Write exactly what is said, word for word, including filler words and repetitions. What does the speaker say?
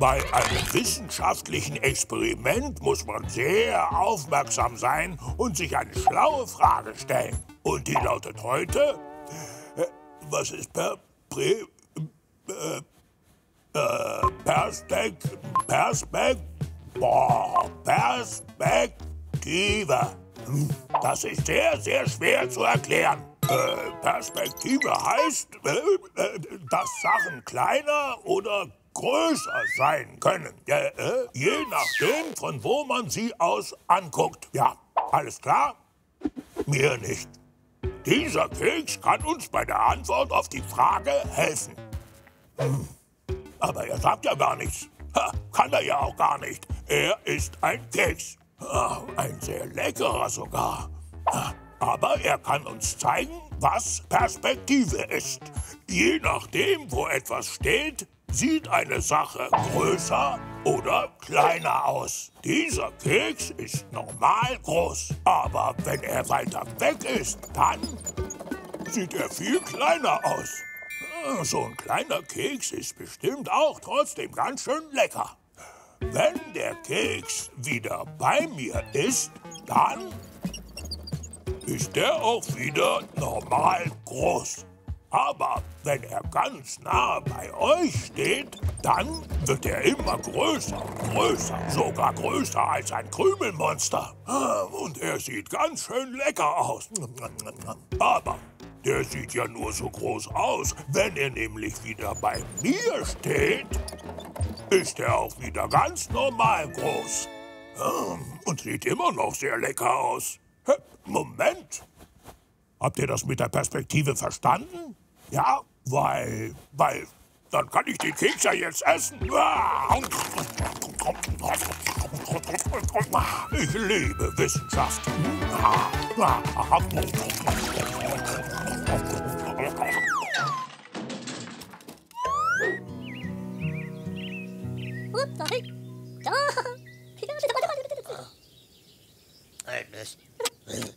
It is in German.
Bei einem wissenschaftlichen Experiment muss man sehr aufmerksam sein und sich eine schlaue Frage stellen. Und die lautet heute, äh, was ist per... Prä, äh, äh, Perspek... Perspek... Boah, Perspektive. Hm, Das ist sehr, sehr schwer zu erklären. Äh, Perspektive heißt, äh, äh, dass Sachen kleiner oder größer sein können. Äh, äh, je nachdem, von wo man sie aus anguckt. Ja, alles klar? Mir nicht. Dieser Keks kann uns bei der Antwort auf die Frage helfen. Hm. Aber er sagt ja gar nichts. Ha, kann er ja auch gar nicht. Er ist ein Keks. Ah, ein sehr leckerer sogar. Ah, Aber er kann uns zeigen, was Perspektive ist. Je nachdem, wo etwas steht, sieht eine Sache größer oder kleiner aus. Dieser Keks ist normal groß. Aber wenn er weiter weg ist, dann sieht er viel kleiner aus. Ah, So ein kleiner Keks ist bestimmt auch trotzdem ganz schön lecker. Wenn der Keks wieder bei mir ist, dann ist er auch wieder normal groß. Aber wenn er ganz nah bei euch steht, dann wird er immer größer, größer, sogar größer als ein Krümelmonster. Ah, Und er sieht ganz schön lecker aus. Aber der sieht ja nur so groß aus, wenn er nämlich wieder bei mir steht, ist er auch wieder ganz normal groß. Ah, Und sieht immer noch sehr lecker aus. Hä, Moment. Habt ihr das mit der Perspektive verstanden? Ja, weil, weil, dann kann ich den Keks ja jetzt essen. Ich liebe Wissenschaft. Agnes.